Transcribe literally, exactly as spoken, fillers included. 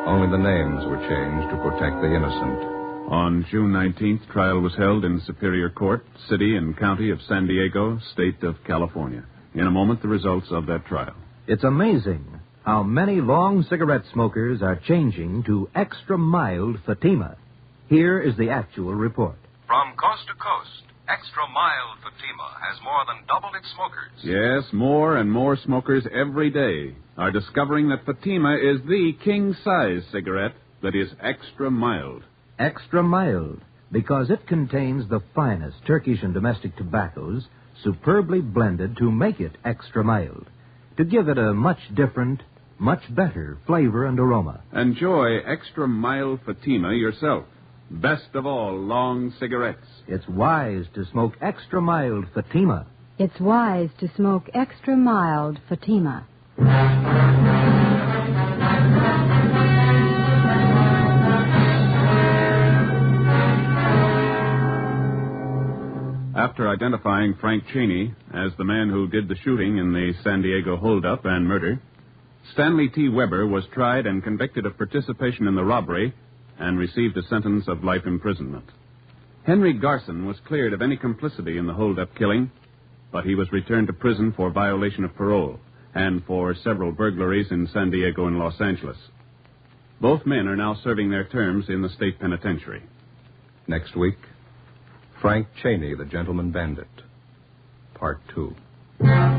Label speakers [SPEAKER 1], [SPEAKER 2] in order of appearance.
[SPEAKER 1] Only the names were changed to protect the innocent.
[SPEAKER 2] On June nineteenth, trial was held in Superior Court, City and County of San Diego, State of California. In a moment, the results of that trial.
[SPEAKER 3] It's amazing how many long cigarette smokers are changing to extra mild Fatima. Here is the actual report.
[SPEAKER 4] From coast to coast, extra mild Fatima has more than doubled its smokers.
[SPEAKER 2] Yes, more and more smokers every day are discovering that Fatima is the king-size cigarette that is extra mild.
[SPEAKER 3] Extra mild, because it contains the finest Turkish and domestic tobaccos superbly blended to make it extra mild, to give it a much different, much better flavor and aroma.
[SPEAKER 2] Enjoy extra mild Fatima yourself. Best of all, long cigarettes.
[SPEAKER 3] It's wise to smoke extra mild Fatima.
[SPEAKER 5] It's wise to smoke extra mild Fatima.
[SPEAKER 2] After identifying Frank Cheney as the man who did the shooting in the San Diego holdup and murder, Stanley T. Weber was tried and convicted of participation in the robbery and received a sentence of life imprisonment. Henry Garson was cleared of any complicity in the holdup killing, but he was returned to prison for violation of parole and for several burglaries in San Diego and Los Angeles. Both men are now serving their terms in the state penitentiary.
[SPEAKER 1] Next week, Frank Cheney, the Gentleman Bandit, Part two.